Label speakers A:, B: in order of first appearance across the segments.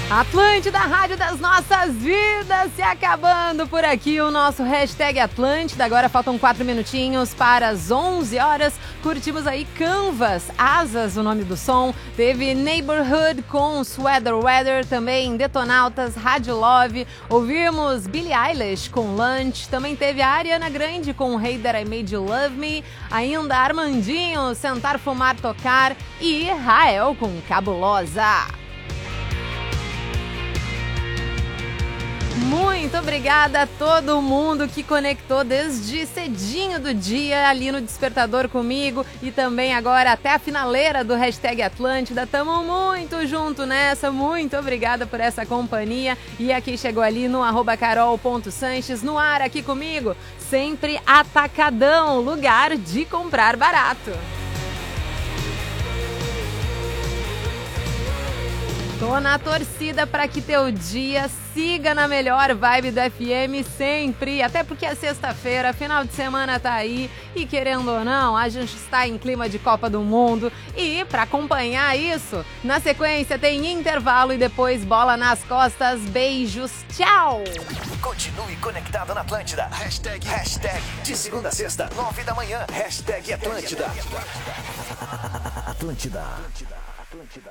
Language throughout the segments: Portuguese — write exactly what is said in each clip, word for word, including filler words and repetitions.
A: Atlântida, rádio das nossas vidas, se acabando por aqui o nosso hashtag Atlântida. Agora faltam quatro minutinhos para as onze horas. Curtimos aí Canvas, Asas, o nome do som. Teve Neighborhood com Sweater Weather, também Detonautas, Rádio Love. Ouvimos Billie Eilish com Lunch. Também teve a Ariana Grande com Hey That I Made You Love Me. Ainda Armandinho, Sentar, Fumar, Tocar. E Rael com Cabulosa. Muito obrigada a todo mundo que conectou desde cedinho do dia ali no Despertador comigo e também agora até a finaleira do hashtag Atlântida. Tamo muito junto nessa, muito obrigada por essa companhia. E aqui chegou ali no arroba carol.sanches, no ar aqui comigo, sempre Atacadão, lugar de comprar barato. Tô na torcida para que teu dia siga na melhor vibe do F M sempre, até porque é sexta-feira, final de semana tá aí e querendo ou não, a gente está em clima de Copa do Mundo e para acompanhar isso, na sequência tem intervalo e depois bola nas costas, beijos, tchau!
B: Continue conectado na Atlântida, hashtag, hashtag, de segunda a sexta, nove da manhã, hashtag Atlântida. Atlântida. Atlântida.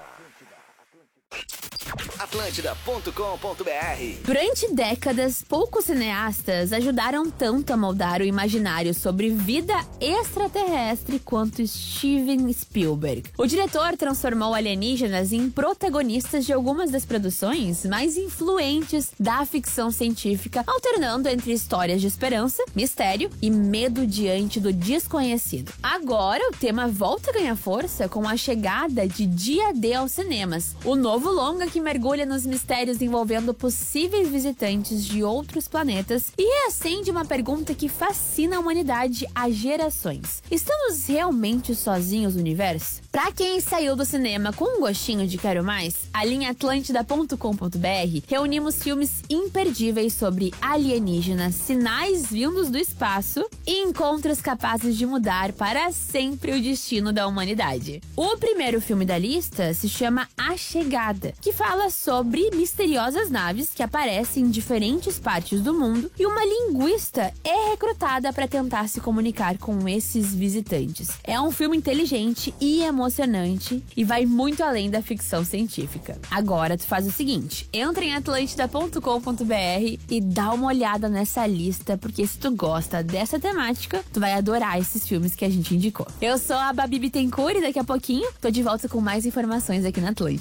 B: Atlântida ponto com ponto br.
C: Durante décadas, poucos cineastas ajudaram tanto a moldar o imaginário sobre vida extraterrestre quanto Steven Spielberg. O diretor transformou alienígenas em protagonistas de algumas das produções mais influentes da ficção científica, alternando entre histórias de esperança, mistério e medo diante do desconhecido. Agora, o tema volta a ganhar força com a chegada de Dia D aos cinemas, o novo longa que mergulha nos mistérios envolvendo possíveis visitantes de outros planetas e reacende uma pergunta que fascina a humanidade há gerações. Estamos realmente sozinhos no universo? Pra quem saiu do cinema com um gostinho de quero mais, ali em atlântida ponto com ponto br reunimos filmes imperdíveis sobre alienígenas, sinais vindos do espaço e encontros capazes de mudar para sempre o destino da humanidade. O primeiro filme da lista se chama A Chegada, que fala sobre misteriosas naves que aparecem em diferentes partes do mundo e uma linguista é recrutada para tentar se comunicar com esses visitantes. É um filme inteligente e emocionante e vai muito além da ficção científica. Agora tu faz o seguinte, entra em atlântida ponto com ponto br e dá uma olhada nessa lista, porque se tu gosta dessa temática, tu vai adorar esses filmes que a gente indicou. Eu sou a Babi Bittencourt e daqui a pouquinho tô de volta com mais informações aqui na Atlântida.